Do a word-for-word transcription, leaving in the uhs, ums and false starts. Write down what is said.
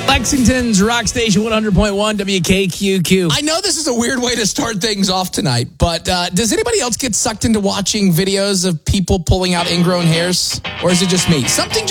Lexington's Rock Station one hundred point one W K Q Q. I know this is a weird way to start things off tonight, but uh, does anybody else get sucked into watching videos of people pulling out ingrown hairs? Or is it just me? Something